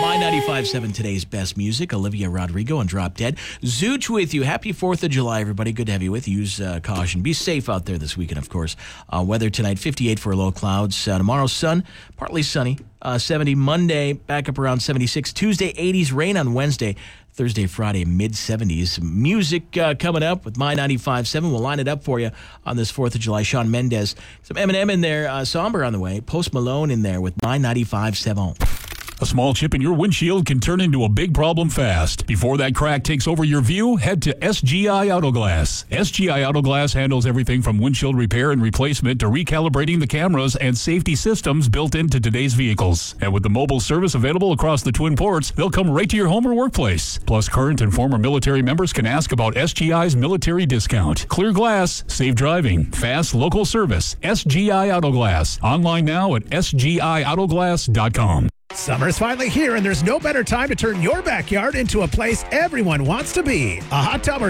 My 95.7 today's best music. Olivia Rodrigo and Drop Dead. Zooch with you. Happy 4th of July, everybody. Good to have you with you. Use caution. Be safe out there this weekend, of course. Weather tonight, 58 for low clouds. Tomorrow, sun, partly sunny. 70 Monday, back up around 76. Tuesday, 80s. Rain on Wednesday. Thursday, Friday, mid-70s. Music coming up with My 95.7. We'll line it up for you on this 4th of July. Shawn Mendes. Some Eminem in there. Somber on the way. Post Malone in there with My 95.7. A small chip in your windshield can turn into a big problem fast. Before that crack takes over your view, head to SGI Auto Glass. SGI Auto Glass handles everything from windshield repair and replacement to recalibrating the cameras and safety systems built into today's vehicles. And with the mobile service available across the Twin Ports, they'll come right to your home or workplace. Plus, current and former military members can ask about SGI's military discount. Clear glass, safe driving, fast local service. SGI Auto Glass. Online now at sgiautoglass.com. Summer's finally here, and there's no better time to turn your backyard into a place everyone wants to be. A hot tub or